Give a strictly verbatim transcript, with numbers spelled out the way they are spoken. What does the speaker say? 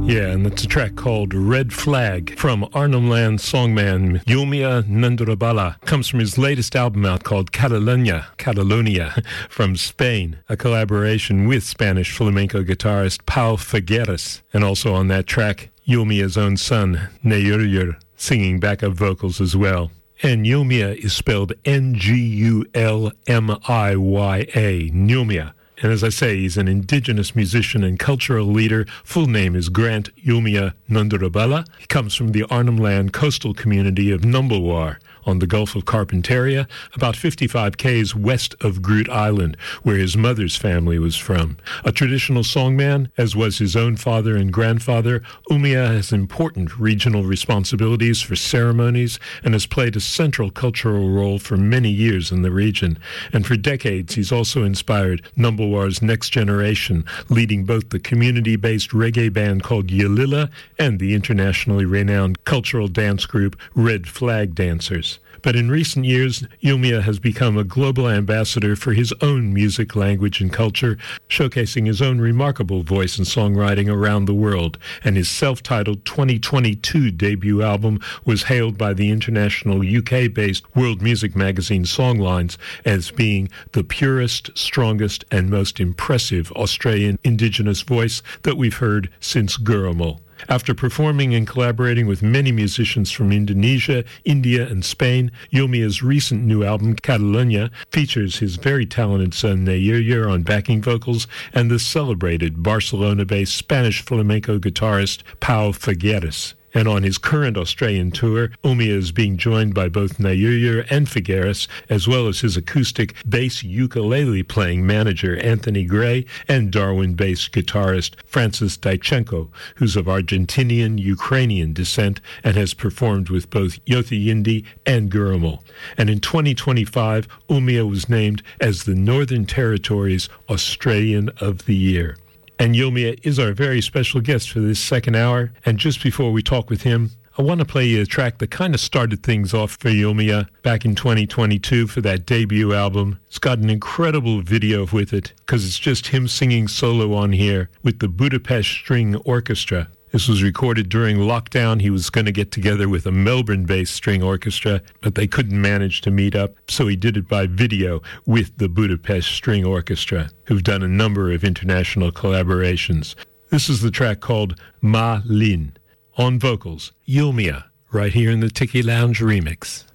Yeah, and it's a track called Red Flag from Arnhem Land songman Yumia Nandrabala. Comes from his latest album out called Catalonia, Catalonia from Spain, a collaboration with Spanish flamenco guitarist Pau Figueres. And also on that track, Yumia's own son, Nayuryur, singing backup vocals as well. And Yumia is spelled N G U L M I Y A, Yumia. And as I say, he's an indigenous musician and cultural leader. Full name is Grant Yumia Nandrabala. He comes from the Arnhem Land coastal community of Numbulwar on the Gulf of Carpentaria, about fifty-five kays west of Groote Island, where his mother's family was from. A traditional songman, as was his own father and grandfather, Yumia has important regional responsibilities for ceremonies and has played a central cultural role for many years in the region. And for decades, he's also inspired Numbulwar's next generation, leading both the community-based reggae band called Yalila and the internationally renowned cultural dance group Red Flag Dancers. But in recent years, Yumia has become a global ambassador for his own music, language, and culture, showcasing his own remarkable voice and songwriting around the world. And his self-titled twenty twenty-two debut album was hailed by the international U K-based world music magazine Songlines as being the purest, strongest, and most impressive Australian indigenous voice that we've heard since Gurumul. After performing and collaborating with many musicians from Indonesia, India, and Spain, Yumia's recent new album, Catalonia, features his very talented son Nayuryur on backing vocals and the celebrated Barcelona-based Spanish flamenco guitarist Pau Figueres. And on his current Australian tour, Yumia is being joined by both Nayuryur and Figueres, as well as his acoustic bass ukulele-playing manager Anthony Gray and Darwin-based guitarist Francis Daichenko, who's of Argentinian-Ukrainian descent and has performed with both Yothu Yindi and Gurumul. And in twenty twenty-five, Yumia was named as the Northern Territory's Australian of the Year. And Yumia is our very special guest for this second hour. And just before we talk with him, I want to play you a track that kind of started things off for Yumia back in twenty twenty-two for that debut album. It's got an incredible video with it because it's just him singing solo on here with the Budapest String Orchestra. This was recorded during lockdown. He was going to get together with a Melbourne-based string orchestra, but they couldn't manage to meet up, so he did it by video with the Budapest String Orchestra, who've done a number of international collaborations. This is the track called Ma Lin. On vocals, Yumia, right here in the Tiki Lounge remix.